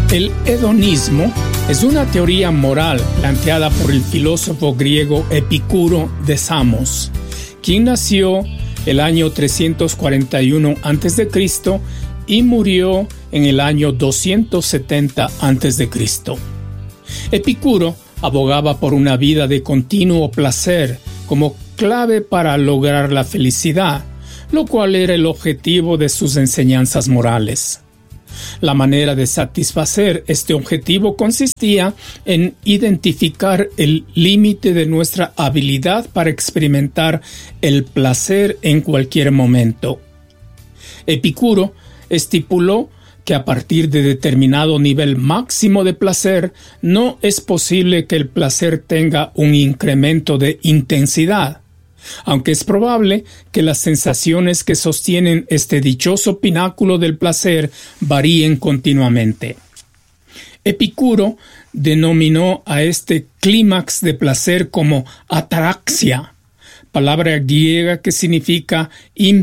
El hedonismo es una teoría moral planteada por el filósofo griego Epicuro de Samos, quien nació el año 341 a.C. y murió en el año 270 a.C. Epicuro abogaba por una vida de continuo placer como clave para lograr la felicidad, lo cual era el objetivo de sus enseñanzas morales. La manera de satisfacer este objetivo consistía en identificar el límite de nuestra habilidad para experimentar el placer en cualquier momento. Epicuro estipuló que a partir de determinado nivel máximo de placer no es posible que el placer tenga un incremento de intensidad, aunque es probable que las sensaciones que sostienen este dichoso pináculo del placer varíen continuamente. Epicuro denominó a este clímax de placer como ataraxia, palabra griega que significa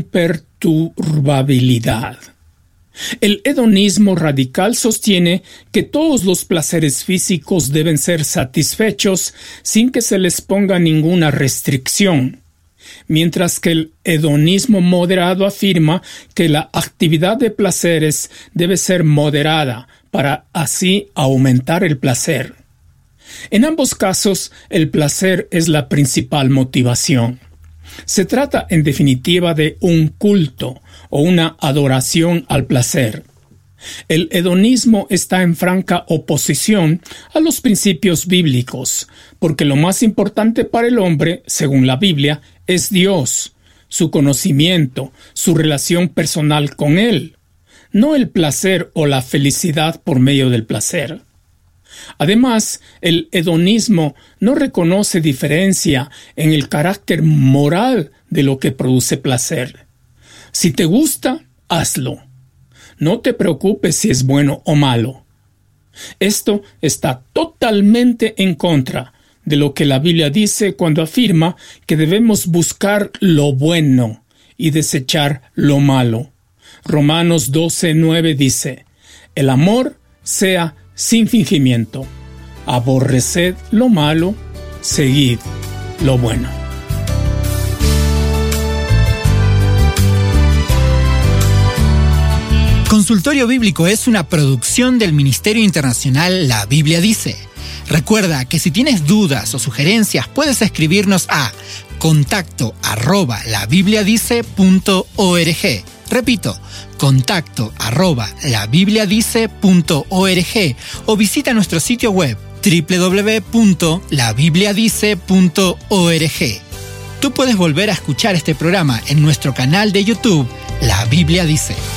imperturbabilidad. El hedonismo radical sostiene que todos los placeres físicos deben ser satisfechos sin que se les ponga ninguna restricción, mientras que el hedonismo moderado afirma que la actividad de placeres debe ser moderada para así aumentar el placer. En ambos casos, el placer es la principal motivación. Se trata, en definitiva, de un culto o una adoración al placer. El hedonismo está en franca oposición a los principios bíblicos, porque lo más importante para el hombre, según la Biblia, es Dios, su conocimiento, su relación personal con Él, no el placer o la felicidad por medio del placer. Además, el hedonismo no reconoce diferencia en el carácter moral de lo que produce placer. Si te gusta, hazlo. No te preocupes si es bueno o malo. Esto está totalmente en contra de lo que la Biblia dice cuando afirma que debemos buscar lo bueno y desechar lo malo. Romanos 12:9 dice: el amor sea sin fingimiento. Aborreced lo malo, seguid lo bueno. Consultorio Bíblico es una producción del Ministerio Internacional La Biblia Dice. Recuerda que si tienes dudas o sugerencias puedes escribirnos a contacto@labibliadice.org. Repito, contacto@labibliadice.org o visita nuestro sitio web www.labibliadice.org. Tú puedes volver a escuchar este programa en nuestro canal de YouTube La Biblia Dice.